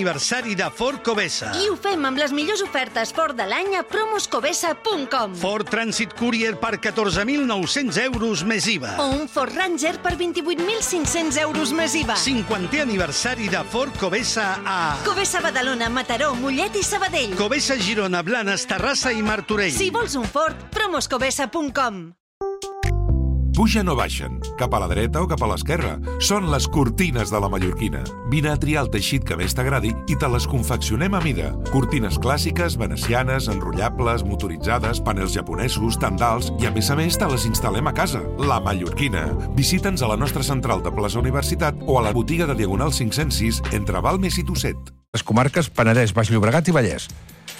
Aniversari de Ford Covesa. I ho fem amb les millors ofertes Ford de l'any a promoscovesa.com. Ford Transit Courier per 14.900 euros més IVA. O un Ford Ranger per 28.500 euros més IVA. 50è aniversari de Ford Covesa a... Covesa Badalona, Mataró, Mollet i Sabadell. Covesa Girona, Blanes, Terrassa i Martorell. Si vols un Ford, promoscovesa.com. Pugen o baixen, cap a la dreta o cap a l'esquerra. Són les cortines de la mallorquina. Vine a triar el teixit que més t'agradi i te les confeccionem a mida. Cortines clàssiques, venecianes, enrotllables, motoritzades, panels japonesos, tendals i, a més, te les instal·lem a casa. La Mallorquina. Visita'ns a la nostra central de Plaça Universitat o a la botiga de Diagonal 506 entre Balmes i Tosset. Les comarques Penedès, Baix Llobregat i Vallès.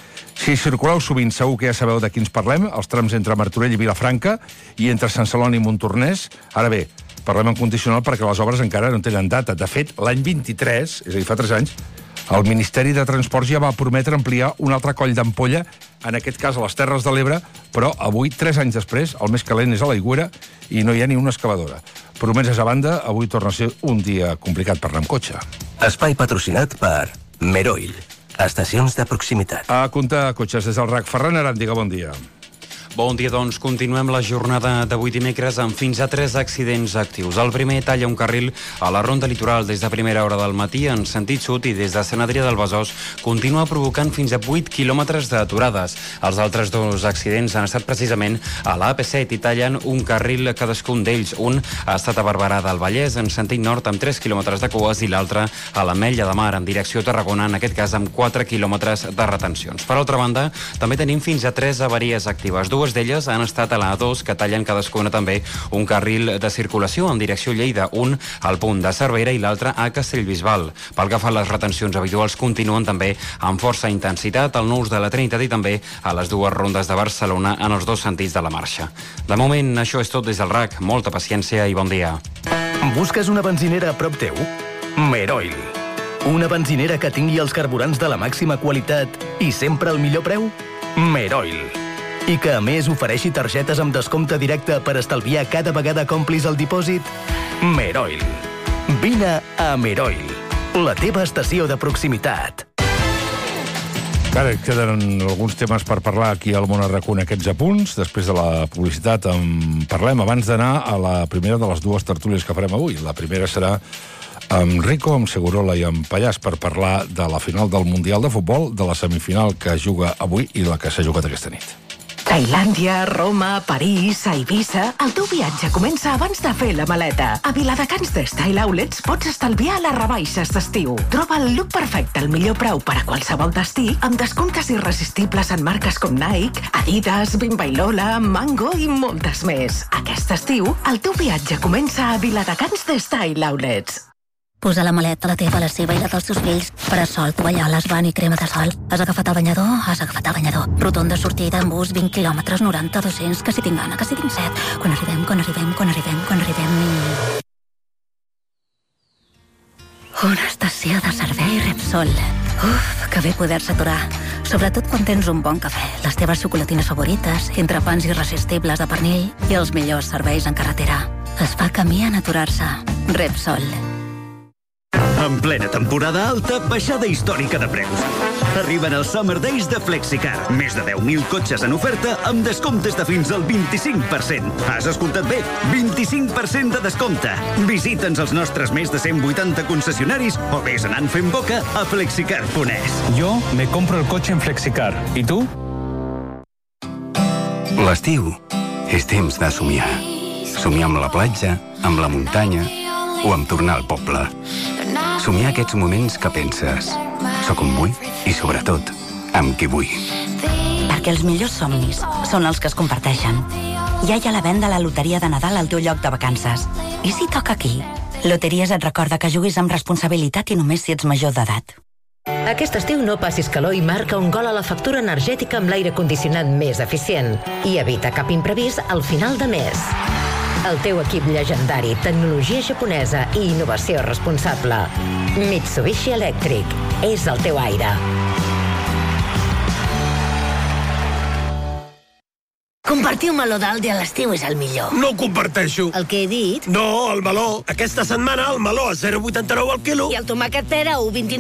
Si circuleu sovint, segur que ja sabeu de quins parlem, els trams entre Martorell i Vilafranca i entre Sant Celoni i Montornès. Ara bé, parlem en condicional perquè les obres encara no tenen data. De fet, l'any 23, és a dir, fa 3 anys, el Ministeri de Transports ja va prometre ampliar un altre coll d'ampolla, en aquest cas a les Terres de l'Ebre, però avui, 3 anys després, el més calent és a l'Aigüera i no hi ha ni una excavadora. Promeses a banda, avui torna a ser un dia complicat per anar amb cotxe. Espai patrocinat per Meroil. Estacions de proximitat. A comptar cotxes des del RAC. Ferran Aràndiga, bon dia. Bon dia, doncs. Continuem la jornada d'avui dimecres amb fins a 3 accidents actius. El primer talla un carril a la ronda litoral des de primera hora del matí en sentit sud i des de Sant Adrià del Besòs continua provocant fins a 8 quilòmetres d'aturades. Els altres 2 accidents han estat precisament a la AP7 i tallen un carril cadascun d'ells. Un ha estat a Barberà del Vallès en sentit nord amb 3 quilòmetres de cues i l'altre a l'Ametlla de Mar en direcció Tarragona, en aquest cas amb 4 quilòmetres de retencions. Per altra banda, també tenim fins a 3 avaries actives. 2 d'elles han estat a la A2, que tallen cadascuna també un carril de circulació en direcció Lleida, un al punt de Cervera i l'altre a Castellbisbal. Pel que fa a les retencions habituals, continuen també amb força intensitat al Nus de la Trinitat i també a les 2 rondes de Barcelona en els 2 sentits de la marxa. De moment, això és tot des del RAC. Molta paciència i bon dia. Busques una benzinera a prop teu? Meroil. Una benzinera que tingui els carburants de la màxima qualitat i sempre al millor preu? Meroil. I que, a més, ofereixi targetes amb descompte directe per estalviar cada vegada que omplis el dipòsit? Meroil. Vine a Meroil, la teva estació de proximitat. Ara queden alguns temes per parlar aquí al Món RAC1, aquests apunts. Després de la publicitat en parlem, abans d'anar a la primera de les 2 tertúlies que farem avui. La primera serà amb Rico, amb Segurola i amb Pallàs per parlar de la final del Mundial de Futbol, de la semifinal que juga avui i la que s'ha jugat aquesta nit. Tailàndia, Roma, París, a Eivissa... El teu viatge comença abans de fer la maleta. A Viladecans de Style Outlets pots estalviar les rebaixes d'estiu. Troba el look perfecte al millor preu per a qualsevol destí, amb descomptes irresistibles en marques com Nike, Adidas, Bimba i Lola, Mango i moltes més. Aquest estiu, el teu viatge comença a Viladecans de Style Outlets. Posa la maleta, la teva, la seva i la dels teus fills. Parasol, tovalloles, van i crema de sol. Has agafat el banyador? Has agafat el banyador. Rotonda sortida en bus, 20 quilòmetres, 90, 200, que si tinc gana, que si tinc set. Quan arribem... Una estació de servei Repsol. Uf, que bé poder-se aturar. Sobretot quan tens un bon cafè, les teves xocolatines favorites, entrepans irresistibles de pernil i els millors serveis en carretera. Es fa camí en aturar-se. Repsol. En plena temporada alta, baixada històrica de preus. Arriben els Summer Days de Flexicar. Més de 10.000 cotxes en oferta amb descomptes de fins al 25%. Has escoltat bé? 25% de descompte. Visita'ns als nostres més de 180 concessionaris o vés anant fent boca a flexicar.es. Jo me compro el cotxe en Flexicar. I tu? L'estiu és temps de somiar. Somiar amb la platja, amb la muntanya o amb tornar al poble. Somiar aquests moments que penses soc on vull i, sobretot, amb qui vull. Perquè els millors somnis són els que es comparteixen. Ja hi ha la venda a la loteria de Nadal al teu lloc de vacances. I si toca aquí? Loteries et recorda que juguis amb responsabilitat i només si ets major d'edat. Aquest estiu no passis calor i marca un gol a la factura energètica amb l'aire condicionat més eficient. I evita cap imprevist al final de mes. El teu equip llegendari, tecnologia japonesa i innovació responsable. Mitsubishi Electric. És el teu aire. Compartir un meló d'Aldi a l'estiu és el millor. No ho comparteixo. El que he dit? No, el meló. Aquesta setmana el meló a 0,89 al quilo. I el tomàquet pera a 1,29.